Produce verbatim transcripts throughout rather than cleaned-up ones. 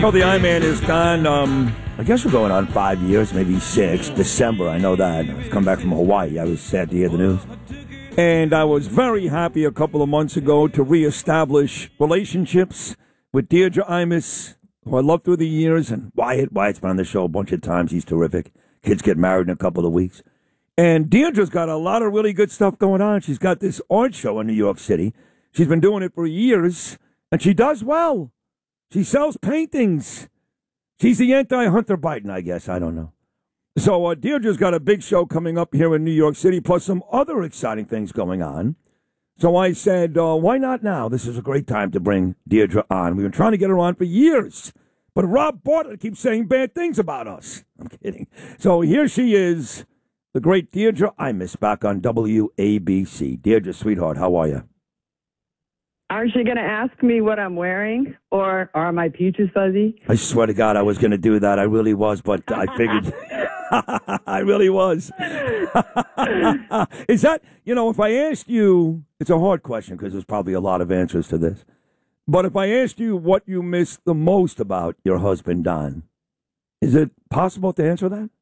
Well, the Iron is gone. Um, I guess we're going on five years, maybe six. December, I know that. I've come back from Hawaii. I was sad to hear the news. And I was very happy a couple of months ago to reestablish relationships with Deirdre Imus, who I loved through the years, and Wyatt. Wyatt's been on the show a bunch of times. He's terrific. Kids get married in a couple of weeks. And Deirdre's got a lot of really good stuff going on. She's got this art show in New York City. She's been doing it for years, and she does well. She sells paintings. She's the anti-Hunter Biden, I guess. I don't know. So uh, Deirdre's got a big show coming up here in New York City, plus some other exciting things going on. So I said, uh, why not now? This is a great time to bring Deirdre on. We've been trying to get her on for years, but Rob Bartlett keeps saying bad things about us. I'm kidding. So here she is, the great Deirdre Imus, back on W A B C. Deirdre, sweetheart, how are you? Aren't you going to ask me what I'm wearing, or are my peaches fuzzy? I swear to God, I was going to do that. I really was, but I figured I really was. Is that, you know, if I asked you, it's a hard question because there's probably a lot of answers to this. But if I asked you what you miss the most about your husband, Don, is it possible to answer that?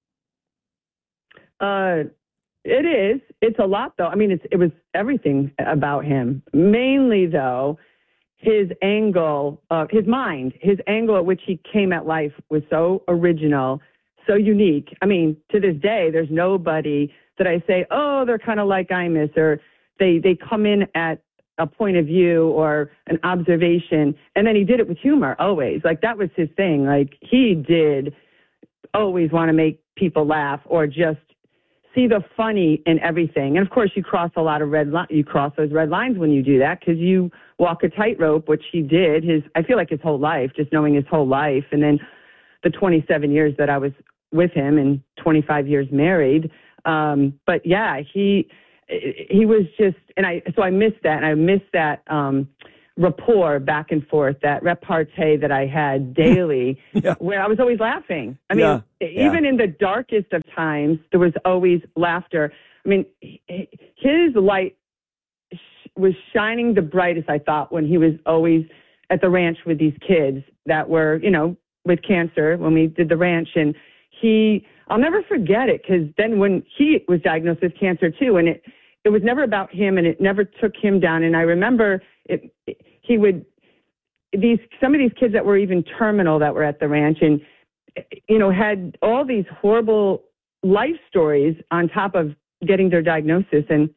Uh, it is. It's a lot, though. I mean, it's, it was everything about him. Mainly, though, his angle, uh, his mind, his angle at which he came at life was so original, so unique. I mean, to this day, there's nobody that I say, oh, they're kind of like Imus, or they, they come in at a point of view or an observation, and then he did it with humor, always. Like, that was his thing. Like, he did always want to make people laugh or just see the funny in everything. And of course, you cross a lot of red lines. You cross those red lines when you do that, because you walk a tightrope, which he did. His, I feel like his whole life, just knowing his whole life, and then the twenty-seven years that I was with him and twenty-five years married. Um, but yeah, he he was just, and I so I missed that, and I missed that um, rapport back and forth, that repartee that I had daily, yeah. where I was always laughing. I mean, yeah. even yeah. in the darkest of times, there was always laughter. I mean, his light was shining the brightest, I thought, when he was always at the ranch with these kids that were, you know, with cancer when we did the ranch. And he, I'll never forget it, because then when he was diagnosed with cancer too, and it, it was never about him, and it never took him down. And I remember it, it, he would, these, some of these kids that were even terminal that were at the ranch and, you know, had all these horrible life stories on top of getting their diagnosis. And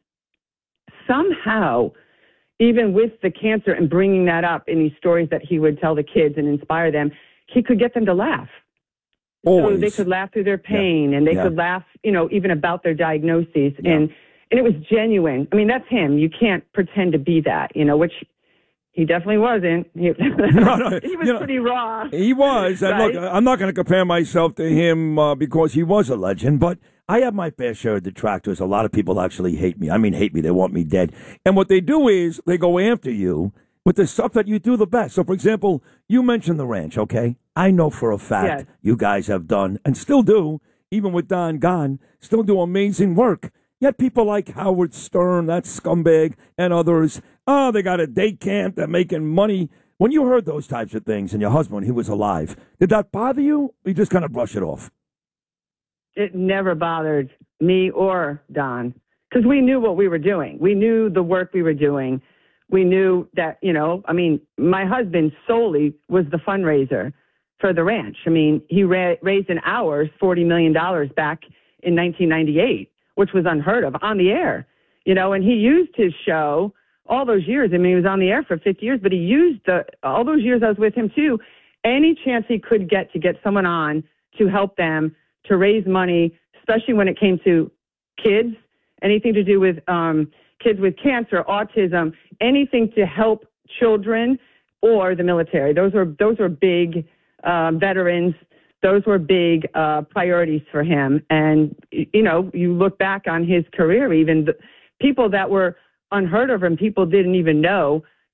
somehow, even with the cancer and bringing that up in these stories that he would tell the kids and inspire them, he could get them to laugh. Always. So they could laugh through their pain, yeah. and they yeah. could laugh, you know, even about their diagnoses. Yeah. And and it was genuine. I mean, that's him. You can't pretend to be that, you know, which he definitely wasn't. He, no, no, he was you know, pretty raw. He was. Right? And look, I'm not going to compare myself to him uh, because he was a legend, but I have my fair share of detractors. A lot of people actually hate me. I mean, hate me. They want me dead. And what they do is they go after you with the stuff that you do the best. So, for example, you mentioned the ranch, okay? I know for a fact yes. you guys have done, and still do, even with Don gone, still do amazing work. Yet people like Howard Stern, that scumbag, and others, oh, they got a day camp, they're making money. When you heard those types of things and your husband, when he was alive, did that bother you? Or you just kind of brush it off? It never bothered me or Don, because we knew what we were doing. We knew the work we were doing. We knew that, you know, I mean, my husband solely was the fundraiser for the ranch. I mean, he ra- raised in hours forty million dollars back in nineteen ninety-eight, which was unheard of, on the air, you know, and he used his show all those years. I mean, he was on the air for fifty years, but he used the, all those years I was with him too, any chance he could get to get someone on to help them, to raise money, especially when it came to kids, anything to do with um, kids with cancer, autism, anything to help children or the military. Those were, those were big uh, veterans. Those were big uh, priorities for him. And, you know, you look back on his career, even the people that were unheard of and people didn't even know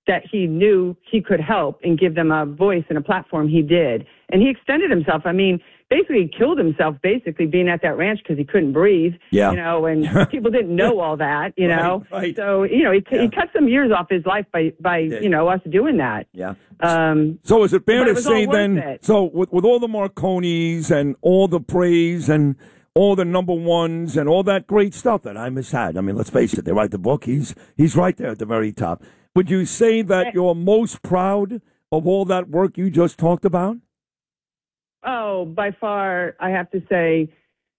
that he knew he could help and give them a voice and a platform, he did. And he extended himself. I mean, basically he killed himself basically being at that ranch because he couldn't breathe, yeah. you know, and people didn't know all that, you know. Right, right. So, you know, he, yeah. he cut some years off his life by, by you know, us doing that. Yeah. Um, so is it fair to it say then, it. so with, with all the Marconis and all the praise and all the number ones and all that great stuff that Imus had. I mean, let's face it, they write the book. He's he's right there at the very top. Would you say that you're most proud of all that work you just talked about? Oh, by far, I have to say,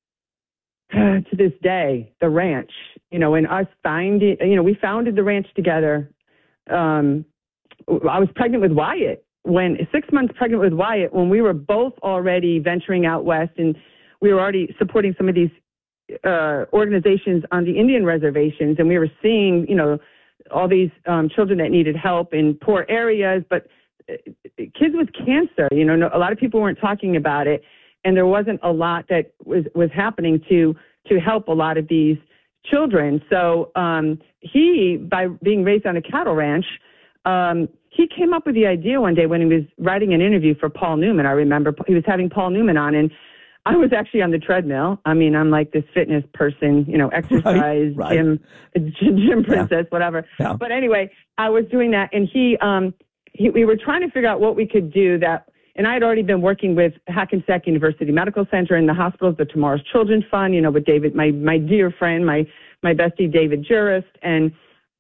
to this day, the ranch, you know, and us finding, you know, we founded the ranch together. Um, I was pregnant with Wyatt when, six months pregnant with Wyatt, when we were both already venturing out west, and we were already supporting some of these uh, organizations on the Indian reservations, and we were seeing, you know, all these um, children that needed help in poor areas, but kids with cancer, you know, no, a lot of people weren't talking about it, and there wasn't a lot that was, was happening to to help a lot of these children. So um, he, by being raised on a cattle ranch, um, he came up with the idea one day when he was writing an interview for Paul Newman. I remember he was having Paul Newman on, and I was actually on the treadmill. I mean, I'm like this fitness person, you know, exercise, right, right. gym, gym princess, yeah. whatever. Yeah. But anyway, I was doing that, and he, um, he, we were trying to figure out what we could do that. And I had already been working with Hackensack University Medical Center and the hospitals, the Tomorrow's Children Fund, you know, with David, my my dear friend, my my bestie, David Jurist, and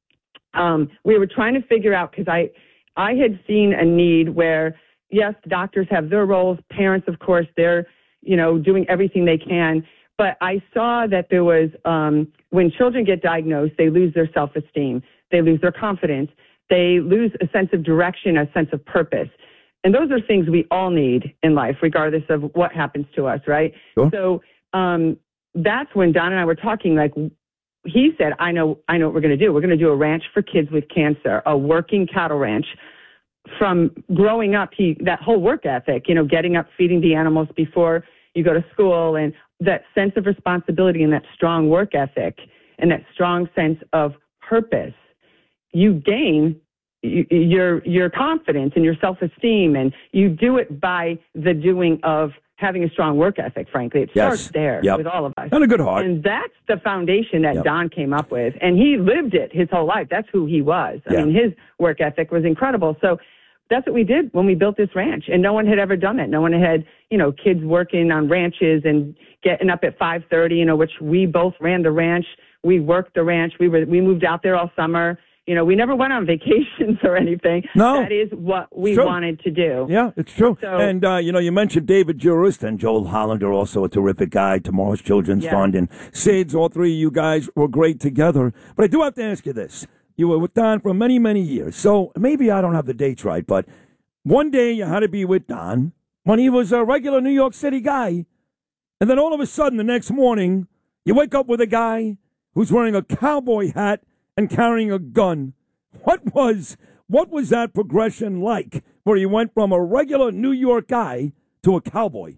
um, we were trying to figure out, because I I had seen a need where, yes, doctors have their roles, parents, of course, they're, you know, doing everything they can. But I saw that there was, um, when children get diagnosed, they lose their self-esteem, they lose their confidence, they lose a sense of direction, a sense of purpose. And those are things we all need in life, regardless of what happens to us, right? Sure. So um, that's when Don and I were talking, like, he said, I know, I know what we're going to do. We're going to do a ranch for kids with cancer, a working cattle ranch. From growing up, he, that whole work ethic, you know, getting up, feeding the animals before you go to school, and that sense of responsibility and that strong work ethic and that strong sense of purpose, you gain your your confidence and your self-esteem, and you do it by the doing of having a strong work ethic. Frankly, it starts yes. there yep. with all of us. And a good heart. And that's the foundation that yep. Don came up with, and he lived it his whole life. That's who he was. I yeah. mean, his work ethic was incredible. So that's what we did when we built this ranch, and no one had ever done that. No one had, you know, kids working on ranches and getting up at five thirty, you know, which we both ran the ranch. We worked the ranch. We were we moved out there all summer. You know, we never went on vacations or anything. No. That is what we True. wanted to do. Yeah, it's true. So, and, uh, you know, you mentioned David Jurist and Joel Hollander, also a terrific guy, Tomorrow's Children's yeah. Fund, and SIDS. All three of you guys were great together. But I do have to ask you this. You were with Don for many, many years. So maybe I don't have the dates right, but one day you had to be with Don when he was a regular New York City guy. And then all of a sudden, the next morning, you wake up with a guy who's wearing a cowboy hat and carrying a gun. What was what was that progression like, where you went from a regular New York guy to a cowboy?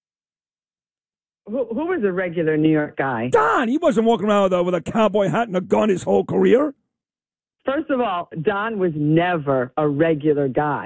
Who, who was a regular New York guy? Don. He wasn't walking around with a, with a cowboy hat and a gun his whole career. First of all, Don was never a regular guy.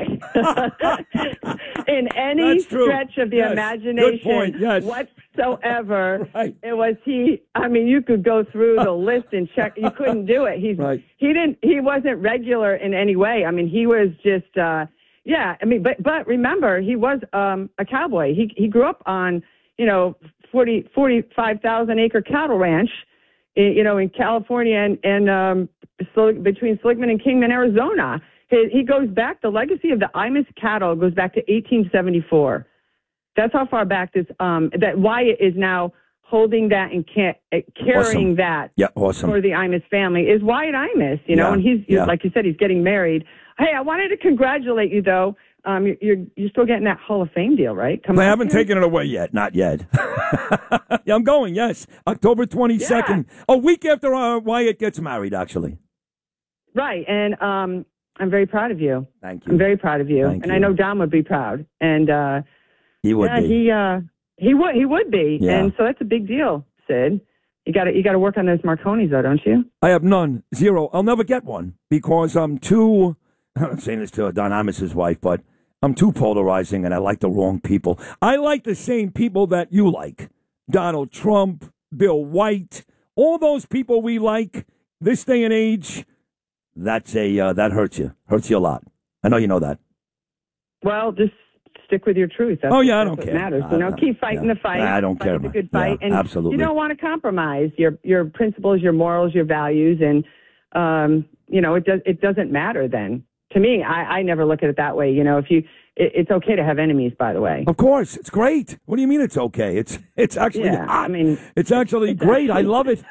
In any stretch of the yes. imagination yes. whatsoever, right. it was he. I mean, you could go through the list and check. You couldn't do it. He's right. he didn't. He wasn't regular in any way. I mean, he was just. Uh, yeah. I mean, but but remember, he was um, a cowboy. He he grew up on you know forty forty-five thousand acre cattle ranch, you know, in California and and um, between Seligman and Kingman, Arizona. He, he goes back, the legacy of the Imus cattle goes back to eighteen seventy-four. That's how far back this, um, that Wyatt is now holding that and ca- carrying awesome. that yeah, awesome. for the Imus family is Wyatt Imus, you know, yeah, and he's, yeah. like you said, he's getting married. Hey, I wanted to congratulate you, though. Um, you're, you're you're still getting that Hall of Fame deal, right? Come I on haven't here. taken it away yet. Not yet. yeah, I'm going, yes. October twenty-second. Yeah. A week after uh, Wyatt gets married, actually. Right, and um, I'm very proud of you. Thank you. I'm very proud of you. Thank and you. I know Don would be proud. And uh, he would yeah, be. he uh, he would he would be. Yeah. And so that's a big deal, Sid. You got to you got to work on those Marconis, though, don't you? I have none, zero. I'll never get one because I'm too I'm saying this to Don Imus's wife, but I'm too polarizing and I like the wrong people. I like the same people that you like. Donald Trump, Bill White, all those people we like this day and age. That's a uh, that hurts you. Hurts you a lot. I know you know that. Well, just stick with your truth. That's oh yeah, what, I don't what care. matters. I, you know, I, keep fighting yeah. the fight. I don't fight care. The good fight, yeah, and absolutely. you don't want to compromise your your principles, your morals, your values, and um, you know, it does it doesn't matter then. To me, I, I never look at it that way. You know, if you, it, it's okay to have enemies, by the way. Of course, it's great. What do you mean it's okay? It's it's actually yeah, hot. I mean, it's actually it's great. Actually, I love it.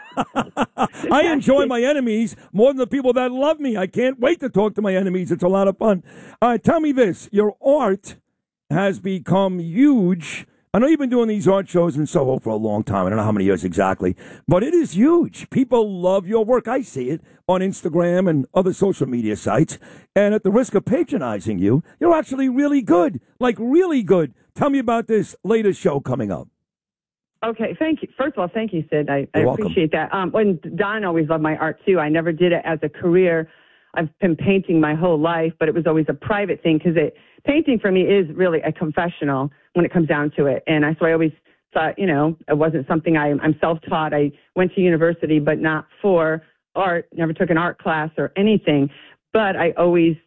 I enjoy my enemies more than the people that love me. I can't wait to talk to my enemies. It's a lot of fun. Uh, tell me this: your art has become huge. I know you've been doing these art shows in Soho for a long time. I don't know how many years exactly, but it is huge. People love your work. I see it on Instagram and other social media sites. And at the risk of patronizing you, you're actually really good, like really good. Tell me about this latest show coming up. Okay, thank you. First of all, thank you, Sid. I, I You're welcome. appreciate that. Um, when Don always loved my art, too. I never did it as a career. I've been painting my whole life, but it was always a private thing because it painting for me is really a confessional when it comes down to it. And I, so I always thought, you know, it wasn't something I, I'm self-taught. I went to university, but not for art, never took an art class or anything. But I always,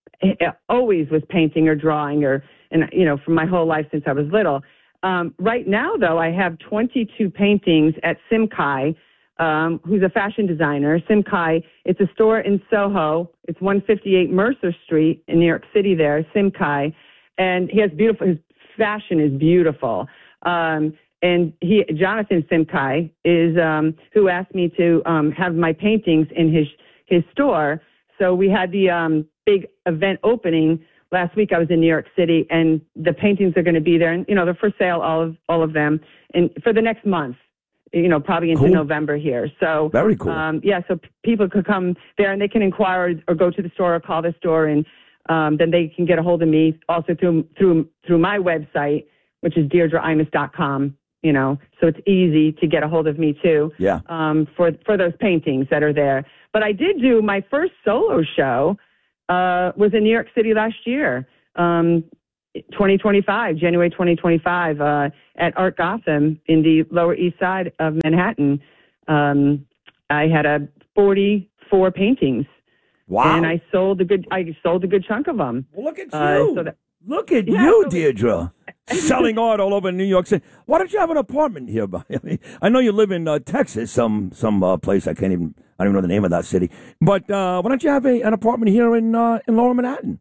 always was painting or drawing or, and, you know, for my whole life since I was little. Um, right now, though, I have twenty-two paintings at Simkai, um, who's a fashion designer. Simkai, it's a store in Soho. It's one fifty-eight Mercer Street in New York City there, Simkai. And he has beautiful, his fashion is beautiful. Um, and he, Jonathan Simkai, is um, who asked me to um, have my paintings in his his store. So we had the um, big event opening last week. I was in New York City, and the paintings are going to be there. And, you know, they're for sale, all of all of them, and for the next month. You know, probably into cool. November here. So very cool. Um, yeah, so p- people could come there and they can inquire or go to the store or call the store, and um, then they can get a hold of me also through through through my website, which is deirdre imus dot com. You know, so it's easy to get a hold of me too. Yeah. Um, for for those paintings that are there. But I did do my first solo show uh, was in New York City last year. Um, twenty twenty-five, January twenty twenty-five, uh, at Art Gotham in the Lower East Side of Manhattan. Um, I had a forty-four paintings. Wow. And I sold a good, I sold a good chunk of them. Well, look at you. Uh, so that, look at yeah, you, so Deirdre. Selling art all over New York City. Why don't you have an apartment here? I mean, I know you live in uh, Texas, some some uh, place I can't even, I don't even know the name of that city. But uh, why don't you have a, an apartment here in uh, in Lower Manhattan?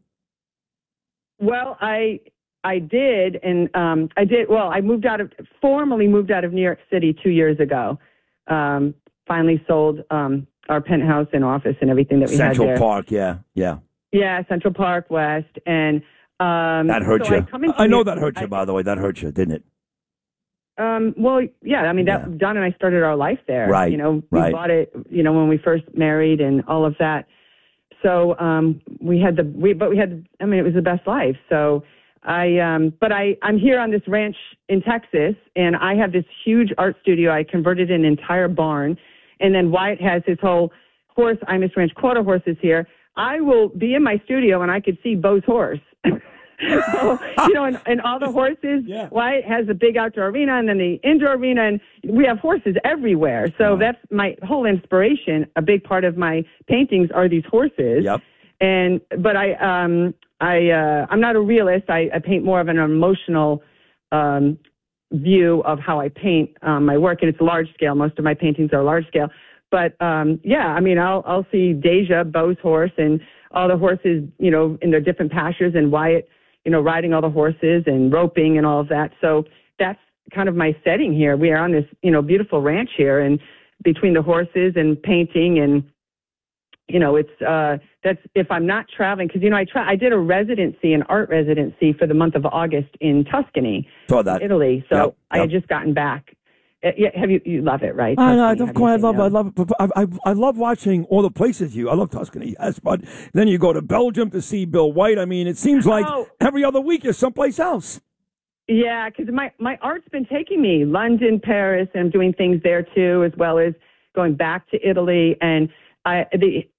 Well, I I did, and um, I did. Well, I moved out of formally moved out of New York City two years ago. Um, finally sold um, our penthouse and office and everything that we Central had there. Park, yeah, yeah. Yeah, Central Park West, and um, that hurt so you. I, I know New- that hurt you. I, by the way, that hurt you, didn't it? Um, well, yeah. I mean, that Yeah. Don and I started our life there. Right. You know, we right. bought it. You know, when we first married and all of that. So um, we had the we, but we had. I mean, it was the best life. So. I, um, but I, I'm here on this ranch in Texas, and I have this huge art studio. I converted an entire barn, and then Wyatt has his whole horse, Imus Ranch quarter horses here. I will be in my studio, and I could see Bo's horse. So, you know, and, and all the horses, yeah. Wyatt has a big outdoor arena, and then the indoor arena, and we have horses everywhere. So oh. that's my whole inspiration. A big part of my paintings are these horses. Yep. And, but I, um, I, uh, I'm not a realist. I, I paint more of an emotional um, view of how I paint um, my work, and it's large scale. Most of my paintings are large scale. But um, yeah, I mean, I'll I'll see Deja, Bo's horse, and all the horses, you know, in their different pastures, and Wyatt, you know, riding all the horses and roping and all of that. So that's kind of my setting here. We are on this, you know, beautiful ranch here, and between the horses and painting and you know, it's, uh, that's, if I'm not traveling, because, you know, I try, I did a residency, an art residency for the month of August in Tuscany, Saw that. Italy. So Yep, I yep. had just gotten back. Uh, yeah, have you, you love it, right? I, I, Tuscany, of have course, I you love, been? I love, it. I, I, I love watching all the places you. I love Tuscany, yes, but then you go to Belgium to see Bill White. I mean, it seems like Oh. every other week you're someplace else. Yeah, because my, my art's been taking me London, Paris, and I'm doing things there too, as well as going back to Italy. And I, the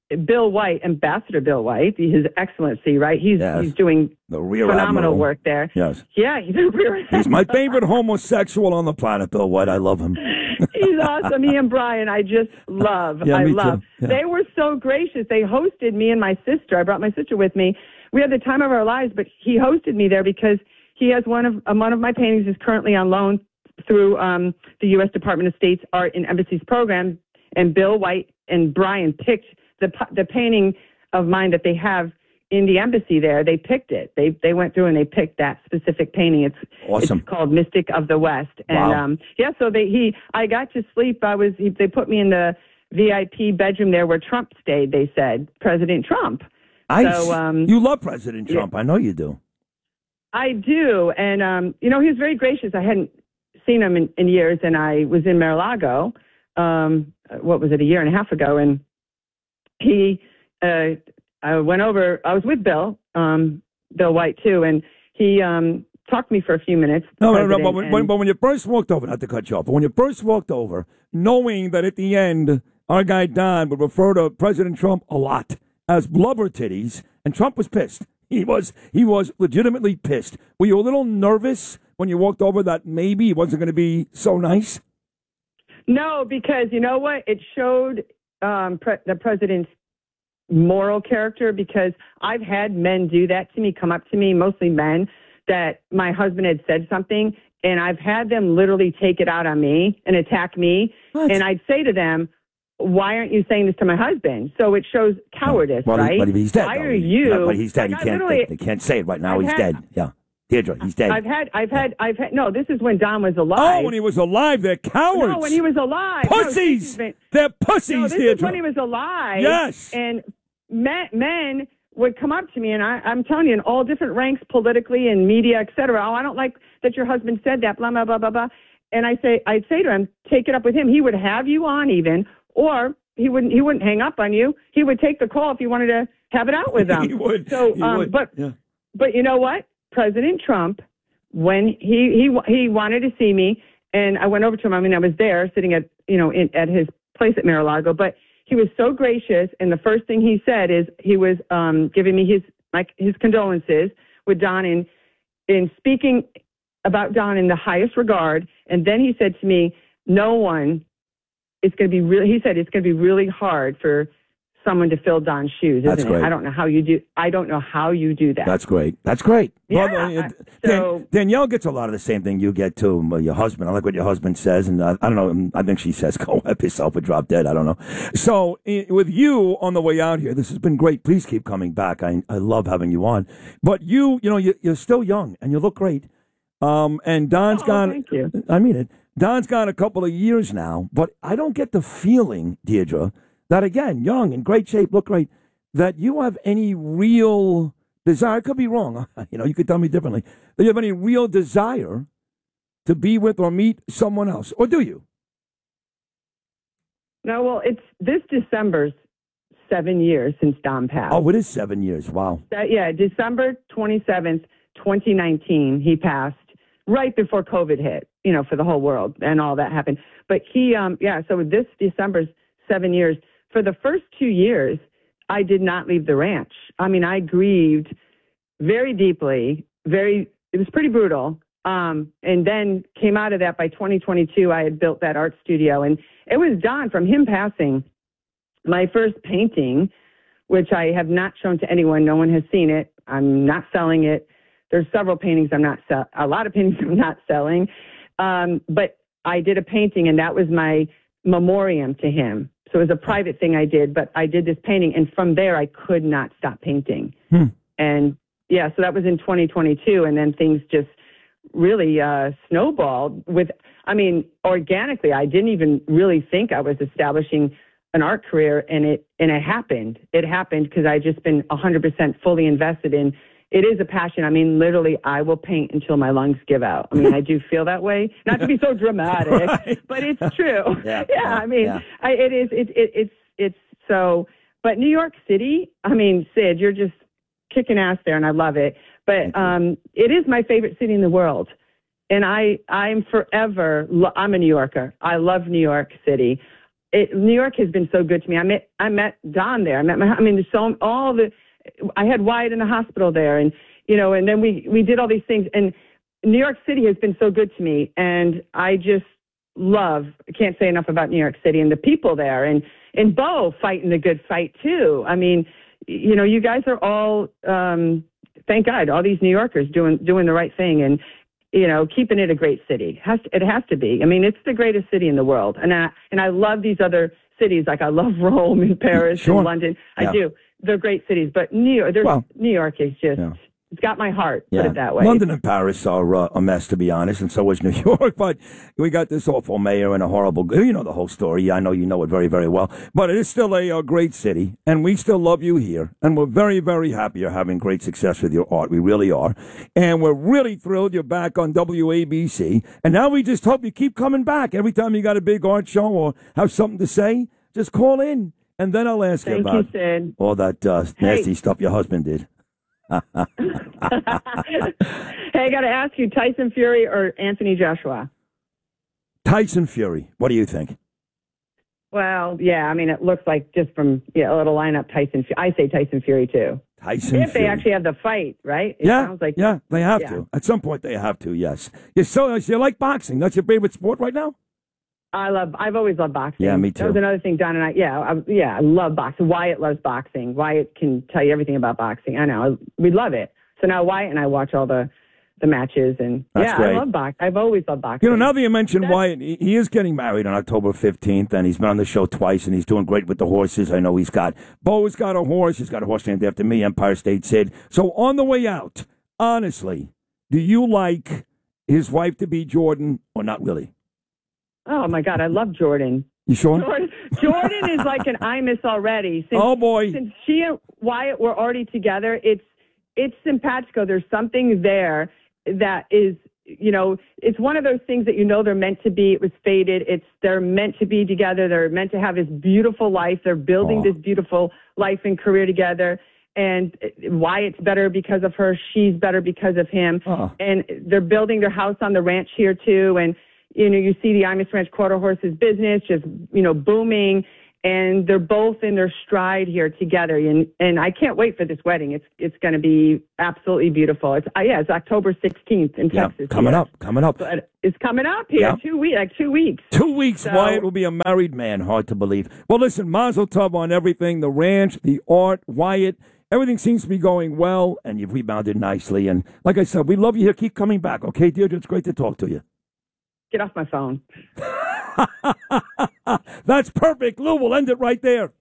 Bill White, Ambassador Bill White, His Excellency, right? He's Yes. he's doing The Rear phenomenal Admiral. work there. Yes. Yeah, he's a rear He's my favorite homosexual on the planet, Bill White. I love him. He's awesome. He and Brian, I just love. Yeah, I me love. too. Yeah. They were so gracious. They hosted me and my sister. I brought my sister with me. We had the time of our lives, but he hosted me there because he has one of um, one of my paintings is currently on loan through um, the U S Department of State's Art and Embassies program. And Bill White and Brian picked the the painting of mine that they have in the embassy there. They picked it. They they went through and they picked that specific painting. It's Awesome. It's called Mystic of the West. And Wow. um, yeah, so they he I got to sleep. I was he, they put me in the V I P bedroom there where Trump stayed. They said President Trump. Ice. So, um, you love President Trump. I know you do. I do, and um, you know he was very gracious. I hadn't seen him in, in years, and I was in Mar-a-Lago. Um, what was it, a year and a half ago, and he, uh, I went over. I was with Bill, um, Bill White too, and he um, talked to me for a few minutes. No, no, no. But President, when, and- when, but when you first walked over, not to cut you off, but when you first walked over, knowing that at the end our guy Don would refer to President Trump a lot as blubber titties, and Trump was pissed. He was he was legitimately pissed. Were you a little nervous when you walked over that maybe he wasn't going to be so nice? No, because you know what? It showed um, pre- the president's moral character, because I've had men do that to me, come up to me, mostly men, that my husband had said something, and I've had them literally take it out on me and attack me. What? And I'd say to them, why aren't you saying this to my husband? So it shows cowardice, well, right? But he's dead. Why though. are He- you? But he's dead. Like, I he can't. literally- They, they can't say it right now. I've he's had- dead. Yeah, Deirdre, he's dead. I've had, I've had, I've had. No, this is when Don was alive. Oh, when he was alive, they're cowards. No, when he was alive. No, pussies. excuse me. They're pussies, No, this Deirdre. is when he was alive. Yes. And men, men would come up to me, and I, I'm telling you, in all different ranks, politically and media, et cetera. Oh, I don't like that your husband said that, blah, blah, blah, blah, blah. And I say, I'd say to him, take it up with him. He would have you on even, or he wouldn't, he wouldn't hang up on you. He would take the call if you wanted to have it out with him. He would. So, He um, would. but, Yeah. but you know what? President Trump, when he, he, he wanted to see me, and I went over to him. I mean, I was there sitting at, you know, in, at his place at Mar-a-Lago, but he was so gracious. And the first thing he said is he was um, giving me his, like his condolences with Don in, in speaking about Don in the highest regard. And then he said to me, no one, it's going to be really, he said, it's going to be really hard for someone to fill Don's shoes, isn't That's it? great. I don't know how you do, I don't know how you do that. That's great. That's great. Yeah, Well, uh, so- Dan- Danielle gets a lot of the same thing you get too. um, Your husband. I like what your husband says, and uh, I don't know. um, I think she says, "Go help yourself or drop dead." I don't know. So, i- with you on the way out here, this has been great. Please keep coming back. I I love having you on. But you, you know, you, you're still young and you look great. Um, and Don's Oh, gone. thank you. I mean it. Don's gone a couple of years now, but I don't get the feeling, Deirdre, that again, young, in great shape, look great, that you have any real desire. I could be wrong. You know, you could tell me differently. That you have any real desire to be with or meet someone else, or do you? No, well, it's this December's seven years since Don passed. Oh, it is seven years. Wow. That, yeah, December twenty-seventh, twenty nineteen, he passed right before COVID hit, you know, for the whole world and all that happened. But he, um, yeah, so this December's seven years. For the first two years, I did not leave the ranch. I mean, I grieved very deeply, very, it was pretty brutal. Um, and then came out of that by twenty twenty-two, I had built that art studio. And it was Don, from him passing, my first painting, which I have not shown to anyone. No one has seen it. I'm not selling it. There's several paintings I'm not sell. A lot of paintings I'm not selling. Um, but I did a painting, and that was my memoriam to him. So it was a private thing I did, but I did this painting, and from there I could not stop painting. Hmm. And yeah, so that was in twenty twenty-two, and then things just really uh, snowballed with, I mean, organically. I didn't even really think I was establishing an art career, and it and it happened. It happened because I just been one hundred percent fully invested in. It is a passion. I mean, literally, I will paint until my lungs give out. I mean, I do feel that way. Not to be so dramatic, Right. but it's true. Yeah, yeah, yeah, I mean, yeah. I, it is. It, it, it's it's so. But New York City. I mean, Sid, you're just kicking ass there, and I love it. But um, it is my favorite city in the world, and I I'm forever. Lo- I'm a New Yorker. I love New York City. it, New York has been so good to me. I met I met Don there. I met my. I mean, there's so all the. I had Wyatt in the hospital there, and you know, and then we we did all these things. And New York City has been so good to me, and I just love. I can't say enough about New York City and the people there, and and Bo fighting the good fight too. I mean, you know, you guys are all. Um, thank God, all these New Yorkers doing doing the right thing, and you know, keeping it a great city. Has to, it has to be. I mean, it's the greatest city in the world, and I and I love these other cities. Like I love Rome and Paris Sure. and London. Yeah. I do. They're great cities, but New York, there's, Well, New York is just. yeah. It's got my heart, Yeah. put it that way. London and Paris are uh, a mess, to be honest, and so is New York. But we got this awful mayor and a horrible, you know the whole story. I know you know it very, very well. But it is still a, a great city, and we still love you here. And we're very, very happy you're having great success with your art. We really are. And we're really thrilled you're back on W A B C. And now we just hope you keep coming back. Every time you got a big art show or have something to say, just call in. And then I'll ask Thank you about you, Sid. all that uh, nasty Hey. stuff your husband did. Hey, I got to ask you, Tyson Fury or Anthony Joshua? Tyson Fury, what do you think? Well, yeah, I mean, it looks like just from yeah, a little lineup, Tyson. I say Tyson Fury too. Tyson If Fury. they actually have the fight, right? It yeah, sounds like yeah, they have yeah. to. At some point, they have to. Yes. You so you like boxing? That's your favorite sport right now? I love. I've always loved boxing. Yeah, me too. That was another thing, Don and I. Yeah, I, yeah, I love boxing. Wyatt loves boxing. Wyatt can tell you everything about boxing. I know. I, we love it. So now Wyatt and I watch all the the matches, and That's yeah, great. I love boxing. I've always loved boxing. You know, now that you mentioned That's- Wyatt, he, he is getting married on October fifteenth, and he's been on the show twice, and he's doing great with the horses. I know he's got, Bo's got a horse. He's got a horse named after me, Empire State Sid. So on the way out, honestly, do you like his wife to be Jordan or not really? Oh my God, I love Jordan. You sure? Jordan, Jordan is like an Imus already. Since, Oh, boy. Since she and Wyatt were already together, it's it's simpatico. There's something there that is, you know, it's one of those things that you know they're meant to be. It was fated. It's they're meant to be together. They're meant to have this beautiful life. They're building Aw. this beautiful life and career together. And Wyatt's better because of her. She's better because of him. Uh-uh. And they're building their house on the ranch here too. And you know, you see the Imus Ranch Quarter Horses business just, you know, booming, and they're both in their stride here together. And and I can't wait for this wedding. It's it's going to be absolutely beautiful. It's uh, yeah, it's October sixteenth in Yeah, Texas. coming here. up, coming up. But it's coming up here. Yeah. Two weeks, like two weeks. Two weeks, So- Wyatt will be a married man. Hard to believe. Well, listen, Mazel Tov on everything, the ranch, the art, Wyatt. Everything seems to be going well, and you've rebounded nicely. And like I said, we love you here. Keep coming back, okay, Deirdre? It's great to talk to you. Get off my phone. That's perfect. Lou, we'll end it right there.